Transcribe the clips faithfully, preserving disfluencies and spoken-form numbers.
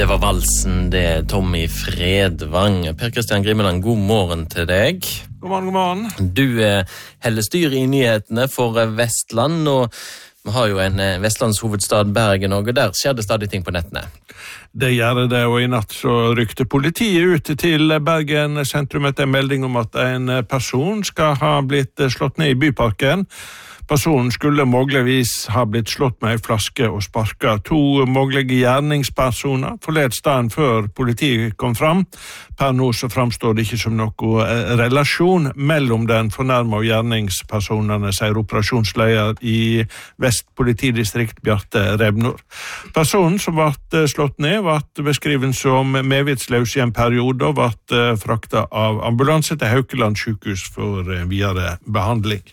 Det var valsen, det er Tommy Fredvang. Per Kristian Grimmeland, god morgen til deg. God morgen, god morgen. Du er hellestyr i nyhetene for Vestland, og vi har jo en Vestlands hovedstad Bergen, og der skjer det stadig ting på nettene. Det gjør det, og i natt så rykte politiet ut til Bergen sentrum etter en melding om at en person skal ha blitt slått ned i byparken. Personen skulle muligvis ha blitt slått med en flaske og sparket. To mulige gjerningspersoner forled stedet før politiet kom fram. Per nå så framstår det ikke som noe relasjon mellom den fornærmede og gjerningspersonene, sier operasjonsleder i Vest politidistrikt Bjarte Rebnor. Personen som ble slått ned ble beskrevet som medvitsløs i en periode og ble fraktet av ambulanse til Haukeland sykehus for videre behandling.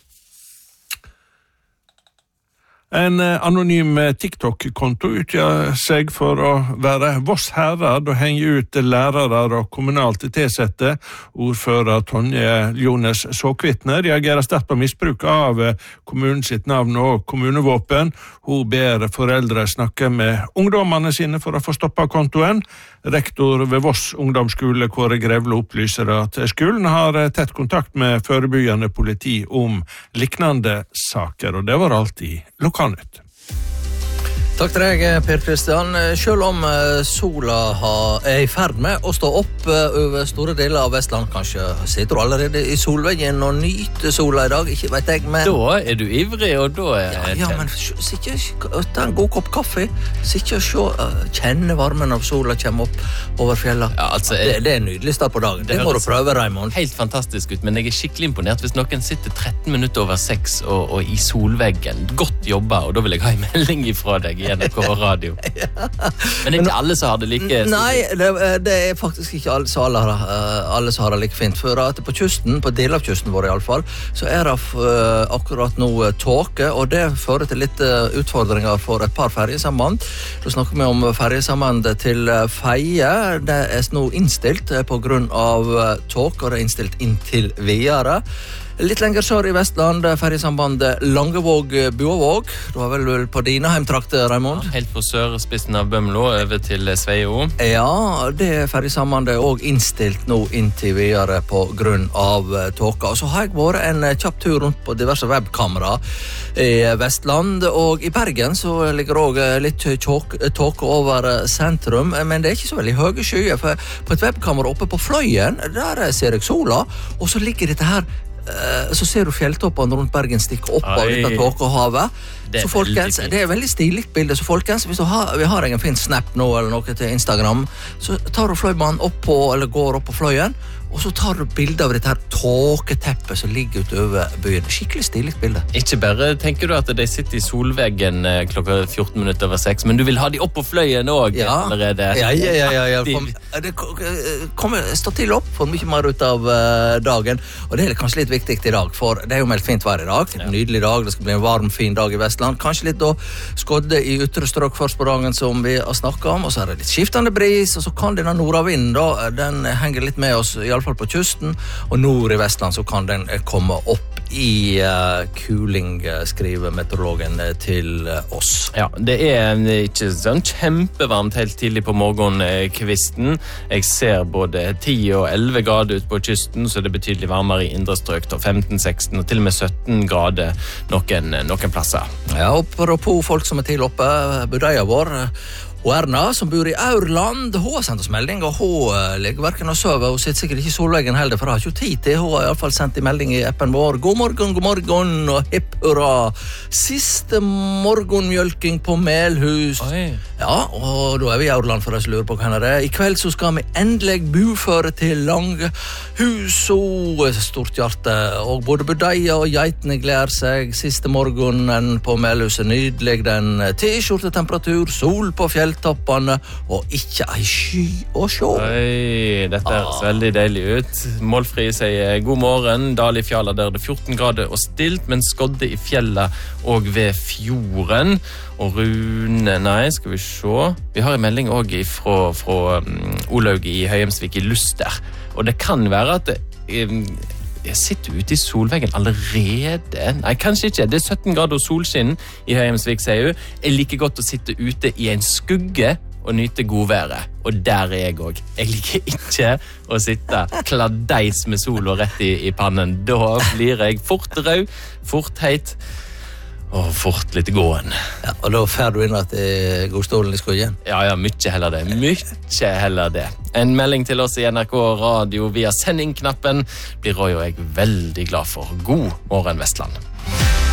En anonym TikTok-konto utgjør seg for å være Voss Herred og henge ut lærere og kommunalt tilsette. Ordfører Tonje Jones Såkvitne reagerer sterkt på misbruk av kommunen sitt navn og kommunevåpen. Hun ber foreldre snakke med ungdommene sine for å få stoppet kontoen. Rektor ved Voss ungdomsskole, Kåre Grevle, opplyser at skolen har tett kontakt med forebyggende politi om liknande saker, og det var alt i Lokalnytt. Takk til deg, Per Kristian. Selv om sola er i ferd med å stå opp over store deler av Vestland, kanskje sitter du allerede i solveggen og nyter sola i dag, ikke vet jeg, men... Da er du ivrig, og da er... Ja, ja men sitte ta en god kopp kaffe, sitte og se, kjenne varmen av sola kommer opp over fjellet. Ja, altså, det, det er en nydelig start på dagen. Det, det må du prøve, Raimond. Helt fantastisk ut, men jeg er skikkelig imponert hvis noen sitter tretten minutter over seks og, og i solveggen. Godt jobba, og da vil jeg ha en melding ifra deg N R K radio. Ja. Men det er ikke alle som har det like... Nei, det, det er faktisk ikke alle, så alle, har, alle som har det like fint. For at på kysten, på del av kysten vår i alle fall, så er det uh, akkurat nå tåke, og det fører til litt uh, utfordringer for et par ferjesamband. Da snakker vi om ferjesamband til Feie. Det er nå innstilt på grunn av uh, tåke, og det er innstilt inntil videre. Litt lenger sør i Vestland, ferjesambandet Langevåg-Buavåg. Du har vel på dine heimtrakter, Raimond? Ja, helt på sørspissen av Bømlo, over til Sveio. Ja, det ferjesambandet er også innstilt nå inntil videre på grunn av tåka. Og så har jeg vært en kjapp tur rundt på diverse webkamera i Vestland, og i Bergen så ligger også litt tåke over sentrum, men det er ikke så veldig høye skyer, for på et webkamera oppe på Fløyen, der ser jeg sola, og så ligger dette her så ser du fjelltoppene rundt Bergen stikke opp av dette tåkehavet. Så folkens, det er et veldig stilig bilde. Så folkens, hvis du har, vi har en fin snap nå eller noe til Instagram, så tar du fløymannen opp på, eller går opp på Fløyen, og så tar du bilde av dette her tåketeppet som ligger utover byen. Skikkelig stilig bilde. Ikke bare tenker du at de sitter i solveggen klokka fjorten minutter over seks, men du vil ha de opp på Fløyen også ja. allerede. Ja, ja, ja. ja, ja. Kom, det kommer stå til opp for mye mer ut av uh, dagen, og det er kanskje litt viktig i dag, for det er jo meldt fint vær i dag. En nydelig dag, det skal bli en varm, fin dag i Vestland. Kanskje litt da skodde i ytre strøk først på dagen som vi har snakket om, og så er det litt skiftende bris, og så kan denne nordavinden da, den henger litt med oss, i alle fall på kysten, og nord i Vestland så kan den komme opp i uh, kuling, skriver meteorologen til uh, oss. Ja, det er ikke sånn kjempevarmt helt tidlig på morgenkvisten. Jeg ser både ti og elleve grader ut på kysten, så det er betydelig varmere i indre strøk, femten seksten og til og med sytten grader noen, noen plasser. Ja, og på folk som er til oppe, budeia vår, og Erna, som bor i Aurland, hun har sendt oss melding, og hun uh, ligger hverken og søver, hun sitter sikkert ikke i solveggen heller, for hun har ikke tid til. Hun har i alle fall sendt en melding i appen vår. God morgen, god morgen, og hipp hurra. Siste morgenmjølking på Melhus. Oi. Ja, og da er vi i Aurland for å lure på hva det er. I kveld så skal vi endelig buføre til Langhus, og stort hjerte, og både budeia og geitene gleder seg. Siste morgenen på Melhus er nydelig, den t-skjortetemperatur, sol på fjell, toppene, og ikke ei sky å sjå. Oi, dette høres ah. veldig deilig ut. Målfri sier god morgen. Dal i Fjalla, der er det fjorten grader og stilt, men skodde i fjellet og ved fjorden. Og Rune, nei, skal vi se. Vi har en melding også fra, fra um, Olaug i Høyemsvik i Luster. Og det kan være at det, um, jeg sitter ute i solveggen allerede. Nei, kanskje ikke. Det er sytten grader og solskinn i Høyemsvik, sier hun. Jeg liker godt å sitte ute i en skugge og nyte godværet. Og der er jeg også. Jeg liker ikke å sitte kladdeis med sola rett i, i pannen. Da blir jeg fort rød, fort heit, og fort litt gåen. Ja, og da fer du inn at det er godstolen i skogen? Ja, ja, mye heller det. Mye heller det. En melding til oss i N R K Radio via sendingknappen blir Roy og jeg veldig glad for. God morgen, Vestland.